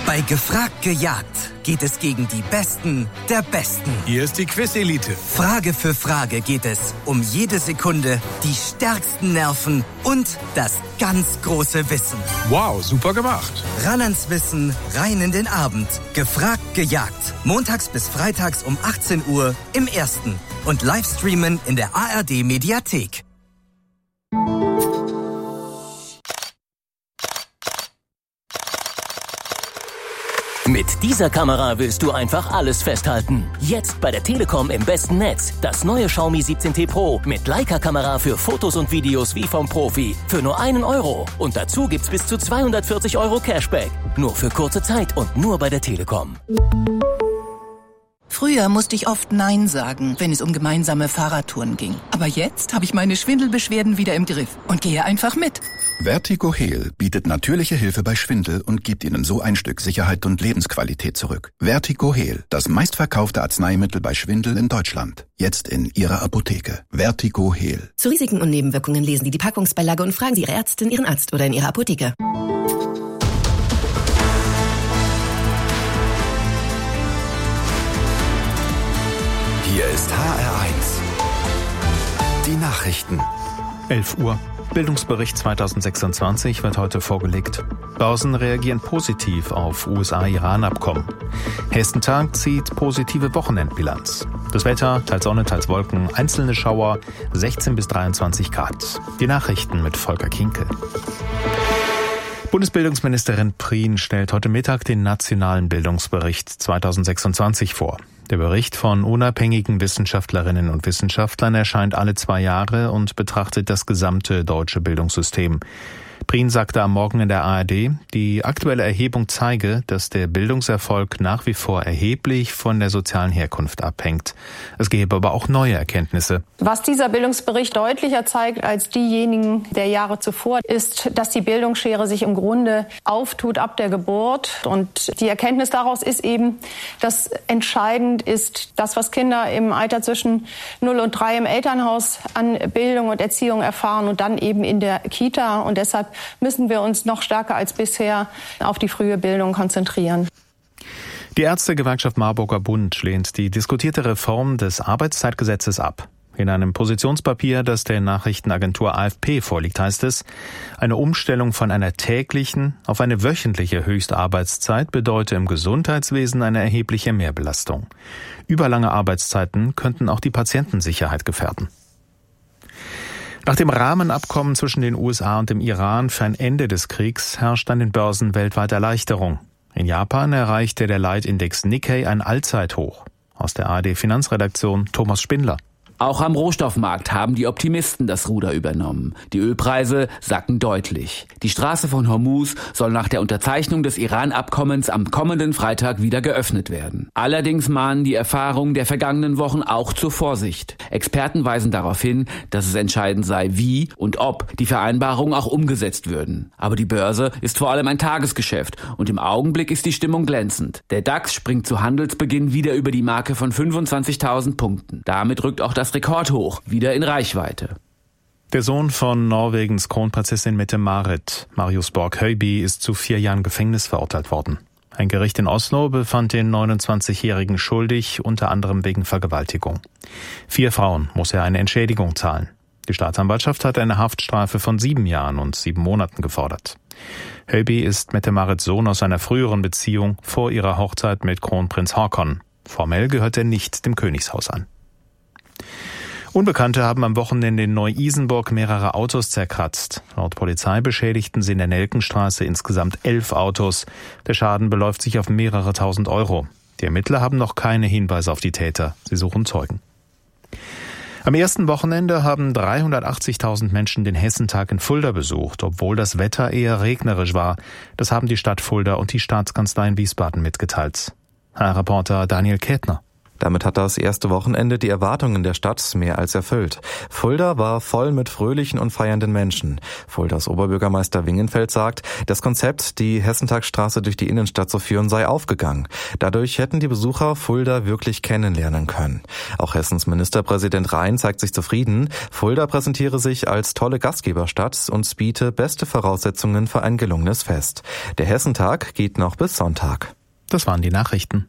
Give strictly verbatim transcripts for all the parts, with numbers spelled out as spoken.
Bei Gefragt gejagt geht es gegen die Besten der Besten. Hier ist die Quiz-Elite. Frage für Frage geht es um jede Sekunde, die stärksten Nerven und das ganz große Wissen. Wow, super gemacht. Ran ans Wissen, rein in den Abend. Gefragt gejagt. Montags bis freitags um achtzehn Uhr im Ersten. Und Livestreamen in der A R D-Mediathek. Mit dieser Kamera willst du einfach alles festhalten. Jetzt bei der Telekom im besten Netz. Das neue Xiaomi siebzehn T Pro mit Leica-Kamera für Fotos und Videos wie vom Profi. Für nur einen Euro. Und dazu gibt's bis zu zweihundertvierzig Euro Cashback. Nur für kurze Zeit und nur bei der Telekom. Früher musste ich oft Nein sagen, wenn es um gemeinsame Fahrradtouren ging. Aber jetzt habe ich meine Schwindelbeschwerden wieder im Griff und gehe einfach mit. Vertigo Heal bietet natürliche Hilfe bei Schwindel und gibt Ihnen so ein Stück Sicherheit und Lebensqualität zurück. Vertigo Heal, das meistverkaufte Arzneimittel bei Schwindel in Deutschland. Jetzt in Ihrer Apotheke. Vertigo Heal. Zu Risiken und Nebenwirkungen lesen Sie die Packungsbeilage und fragen Sie Ihre Ärztin, Ihren Arzt oder in Ihrer Apotheke. Hier ist H R eins. Die Nachrichten. elf Uhr. Bildungsbericht zweitausendsechsundzwanzig wird heute vorgelegt. Börsen reagieren positiv auf U S A-Iran-Abkommen. Hessentag zieht positive Wochenendbilanz. Das Wetter, teils Sonne, teils Wolken, einzelne Schauer, sechzehn bis dreiundzwanzig Grad. Die Nachrichten mit Volker Kinkel. Bundesbildungsministerin Prien stellt heute Mittag den Nationalen Bildungsbericht zweitausendsechsundzwanzig vor. Der Bericht von unabhängigen Wissenschaftlerinnen und Wissenschaftlern erscheint alle zwei Jahre und betrachtet das gesamte deutsche Bildungssystem. Prien sagte am Morgen in der A R D, die aktuelle Erhebung zeige, dass der Bildungserfolg nach wie vor erheblich von der sozialen Herkunft abhängt. Es gäbe aber auch neue Erkenntnisse. Was dieser Bildungsbericht deutlicher zeigt als diejenigen der Jahre zuvor, ist, dass die Bildungsschere sich im Grunde auftut ab der Geburt. Und die Erkenntnis daraus ist eben, dass entscheidend ist, das, was Kinder im Alter zwischen null und drei im Elternhaus an Bildung und Erziehung erfahren und dann eben in der Kita. Und deshalb müssen wir uns noch stärker als bisher auf die frühe Bildung konzentrieren. Die Ärztegewerkschaft Marburger Bund lehnt die diskutierte Reform des Arbeitszeitgesetzes ab. In einem Positionspapier, das der Nachrichtenagentur A F P vorliegt, heißt es, eine Umstellung von einer täglichen auf eine wöchentliche Höchstarbeitszeit bedeute im Gesundheitswesen eine erhebliche Mehrbelastung. Überlange Arbeitszeiten könnten auch die Patientensicherheit gefährden. Nach dem Rahmenabkommen zwischen den U S A und dem Iran für ein Ende des Kriegs herrscht an den Börsen weltweit Erleichterung. In Japan erreichte der Leitindex Nikkei ein Allzeithoch. Aus der A R D-Finanzredaktion Thomas Spindler. Auch am Rohstoffmarkt haben die Optimisten das Ruder übernommen. Die Ölpreise sacken deutlich. Die Straße von Hormuz soll nach der Unterzeichnung des Iran-Abkommens am kommenden Freitag wieder geöffnet werden. Allerdings mahnen die Erfahrungen der vergangenen Wochen auch zur Vorsicht. Experten weisen darauf hin, dass es entscheidend sei, wie und ob die Vereinbarungen auch umgesetzt würden. Aber die Börse ist vor allem ein Tagesgeschäft und im Augenblick ist die Stimmung glänzend. Der DAX springt zu Handelsbeginn wieder über die Marke von fünfundzwanzigtausend Punkten. Damit rückt auch das Rekordhoch wieder in Reichweite. Der Sohn von Norwegens Kronprinzessin Mette-Marit, Marius Borg-Høiby, ist zu vier Jahren Gefängnis verurteilt worden. Ein Gericht in Oslo befand den neunundzwanzigjährigen schuldig, unter anderem wegen Vergewaltigung. Vier Frauen muss er eine Entschädigung zahlen. Die Staatsanwaltschaft hat eine Haftstrafe von sieben Jahren und sieben Monaten gefordert. Høiby ist Mette-Marits Sohn aus einer früheren Beziehung vor ihrer Hochzeit mit Kronprinz Haakon. Formell gehört er nicht dem Königshaus an. Unbekannte haben am Wochenende in Neu-Isenburg mehrere Autos zerkratzt. Laut Polizei beschädigten sie in der Nelkenstraße insgesamt elf Autos. Der Schaden beläuft sich auf mehrere tausend Euro. Die Ermittler haben noch keine Hinweise auf die Täter. Sie suchen Zeugen. Am ersten Wochenende haben dreihundertachtzigtausend Menschen den Hessentag in Fulda besucht, obwohl das Wetter eher regnerisch war. Das haben die Stadt Fulda und die Staatskanzlei in Wiesbaden mitgeteilt. Herr Reporter Daniel Kätner. Damit hat das erste Wochenende die Erwartungen der Stadt mehr als erfüllt. Fulda war voll mit fröhlichen und feiernden Menschen. Fuldas Oberbürgermeister Wingenfeld sagt, das Konzept, die Hessentagsstraße durch die Innenstadt zu führen, sei aufgegangen. Dadurch hätten die Besucher Fulda wirklich kennenlernen können. Auch Hessens Ministerpräsident Rhein zeigt sich zufrieden. Fulda präsentiere sich als tolle Gastgeberstadt und biete beste Voraussetzungen für ein gelungenes Fest. Der Hessentag geht noch bis Sonntag. Das waren die Nachrichten.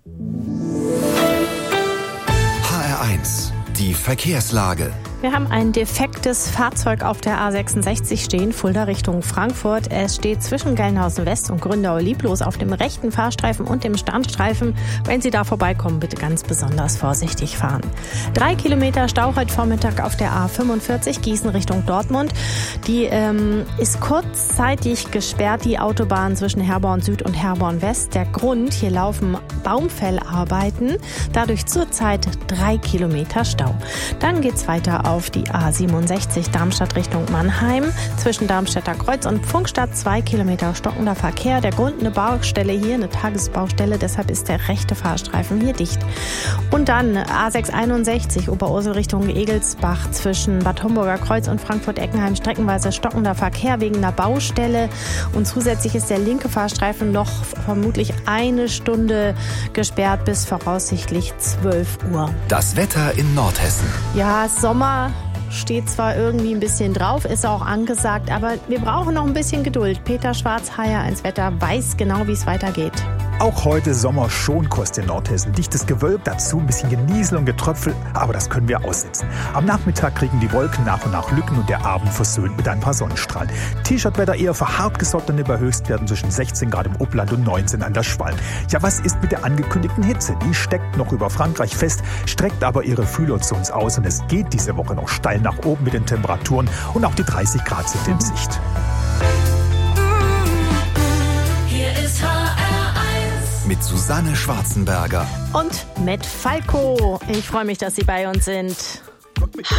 H R eins, die Verkehrslage. Wir haben ein defektes Fahrzeug auf der A sechsundsechzig stehen, Fulda Richtung Frankfurt. Es steht zwischen Gelnhausen West und Gründau-Lieblos auf dem rechten Fahrstreifen und dem Standstreifen. Wenn Sie da vorbeikommen, bitte ganz besonders vorsichtig fahren. Drei Kilometer Stau heute Vormittag auf der A fünfundvierzig Gießen Richtung Dortmund. Die ähm, ist kurzzeitig gesperrt, die Autobahn zwischen Herborn Süd und Herborn West. Der Grund, hier laufen Baumfellarbeiten. Dadurch zurzeit drei Kilometer Stau. Dann geht's weiter auf auf die A siebenundsechzig Darmstadt Richtung Mannheim. Zwischen Darmstädter Kreuz und Pfungstadt zwei Kilometer stockender Verkehr. Der Grund eine Baustelle hier, eine Tagesbaustelle, deshalb ist der rechte Fahrstreifen hier dicht. Und dann A sechshunderteinundsechzig Oberursel Richtung Egelsbach zwischen Bad Homburger Kreuz und Frankfurt-Eckenheim streckenweise stockender Verkehr wegen einer Baustelle. Und zusätzlich ist der linke Fahrstreifen noch vermutlich eine Stunde gesperrt bis voraussichtlich zwölf Uhr. Das Wetter in Nordhessen. Ja, Sommer steht zwar irgendwie ein bisschen drauf, ist auch angesagt, aber wir brauchen noch ein bisschen Geduld. Peter Schwarz, H R eins Wetter, weiß genau, wie es weitergeht. Auch heute Sommerschonkost in Nordhessen. Dichtes Gewölk, dazu ein bisschen Genießel und Getröpfel, aber das können wir aussitzen. Am Nachmittag kriegen die Wolken nach und nach Lücken und der Abend versöhnt mit ein paar Sonnenstrahlen. T-Shirt-Wetter eher für Hartgesottene bei Höchstwerten zwischen sechzehn Grad im Upland und neunzehn an der Schwalm. Ja, was ist mit der angekündigten Hitze? Die steckt noch über Frankreich fest, streckt aber ihre Fühler zu uns aus und es geht diese Woche noch steil nach oben mit den Temperaturen und auch die dreißig Grad sind in Sicht. Hier ist H R eins mit Susanne Schwarzenberger und Matt Falco. Ich freue mich, dass Sie bei uns sind.